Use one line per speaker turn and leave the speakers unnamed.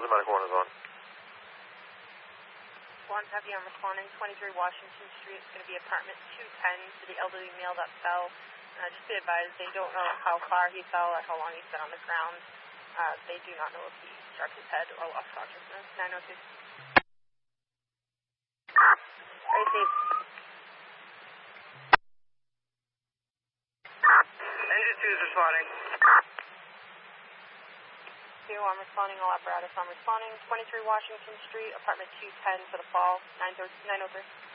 the medical one is on.
One heavy on responding, 23 Washington Street. It's going to be apartment 210 for the elderly male that fell. Just be advised, they don't know how far he fell or how long he's been on the ground. They do not know if he struck his head or lost consciousness. 902. Very safe.
Engine 2 is responding.
2, I'm responding, all apparatus, I'm responding. 23 Washington Street, apartment 210 for the fall, 903.